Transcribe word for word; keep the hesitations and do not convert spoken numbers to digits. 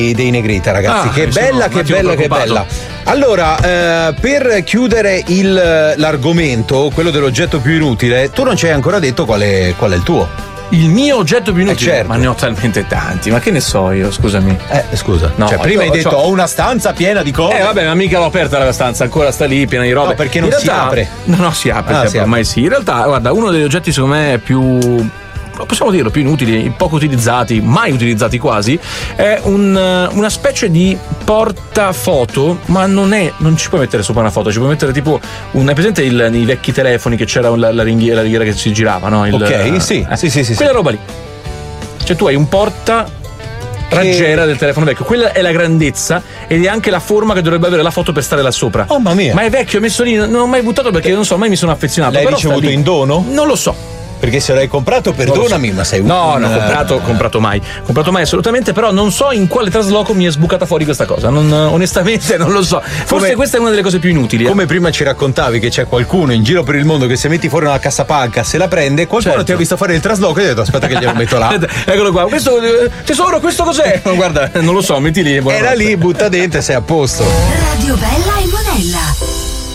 dei Negrita, ragazzi. Ah, che bella, che bella, che bella. Allora, eh, per chiudere il, l'argomento, quello dell'oggetto più inutile, tu non ci hai ancora detto qual è, qual è il tuo. Il mio oggetto più inutile? Eh certo. Ma ne ho talmente tanti, ma che ne so io, scusami. Eh, scusa. No, cioè, prima hai detto c'ho... ho una stanza piena di cose. Eh, vabbè, ma mica l'ho aperta la stanza, ancora sta lì piena di robe. No, perché non in si realtà, apre. No, no, si apre, Ah, si apre, si apre. ormai sì. In realtà, guarda, uno degli oggetti secondo me più, possiamo dirlo, più inutili, poco utilizzati, mai utilizzati quasi, è un, una specie di portafoto, ma non è, non ci puoi mettere sopra una foto, ci puoi mettere tipo un, hai presente il, nei vecchi telefoni che c'era la, la, ringhiera, la ringhiera che si girava, no? Il, ok, sì, eh, sì, sì, sì. Quella sì. roba lì. Cioè tu hai un porta raggiera del telefono vecchio, quella è la grandezza ed è anche la forma che dovrebbe avere la foto per stare là sopra. Oh, mamma mia. Ma è vecchio, è messo lì, non l'ho mai buttato perché non so, mai mi sono affezionato. L'hai però sta ricevuto lì. in dono? Non lo so. Perché se l'hai comprato, perdonami, ma sei un. No, no, comprato, comprato mai. Comprato mai assolutamente, però non so in quale trasloco mi è sbucata fuori questa cosa. Non, onestamente non lo so. Forse Come, questa è una delle cose più inutili. Eh. Come prima ci raccontavi che c'è qualcuno in giro per il mondo che se metti fuori una cassapanca se la prende, qualcuno Certo. ti ha visto fare il trasloco e hai detto aspetta che glielo metto là. Eccolo qua. Questo eh, tesoro, questo cos'è? Guarda, non lo so, metti lì. Era lì, butta dentro e sei a posto. Radio Bella e Monella.